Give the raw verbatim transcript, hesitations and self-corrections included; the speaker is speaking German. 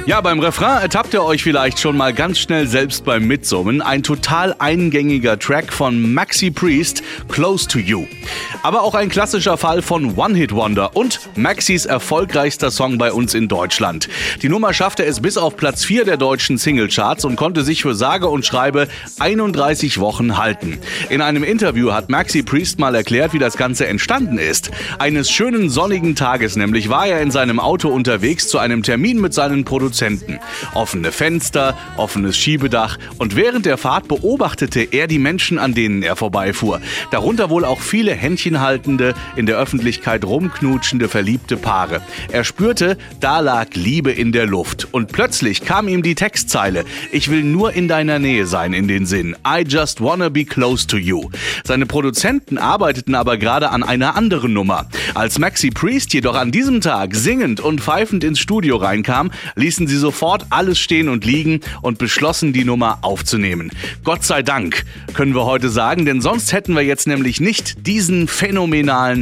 Ja, beim Refrain ertappt ihr euch vielleicht schon mal ganz schnell selbst beim Mitsummen. Ein total eingängiger Track von Maxi Priest, Close to You. Aber auch ein klassischer Fall von One-Hit-Wonder und Maxis erfolgreichster Song bei uns in Deutschland. Die Nummer schaffte es bis auf Platz vier der deutschen Singlecharts und konnte sich für sage und schreibe einunddreißig Wochen halten. In einem Interview hat Maxi Priest mal erklärt, wie das Ganze entstanden ist. Eines schönen sonnigen Tages nämlich war er in seinem Auto unterwegs zu einem Termin mit seinen Produzenten. Offene Fenster, offenes Schiebedach und während der Fahrt beobachtete er die Menschen, an denen er vorbeifuhr. Darunter wohl auch viele händchenhaltende, in der Öffentlichkeit rumknutschende, verliebte Paare. Er spürte, da lag Liebe in der Luft. Und plötzlich kam ihm die Textzeile: Ich will nur in deiner Nähe sein, in den Sinn. I just wanna be close to you. Seine Produzenten arbeiteten aber gerade an einer anderen Nummer. Als Maxi Priest jedoch an diesem Tag singend und pfeifend ins Studio reinkam, ließen sie sofort alles stehen und liegen und beschlossen, die Nummer aufzunehmen. Gott sei Dank, können wir heute sagen, denn sonst hätten wir jetzt nämlich nicht diesen phänomenalen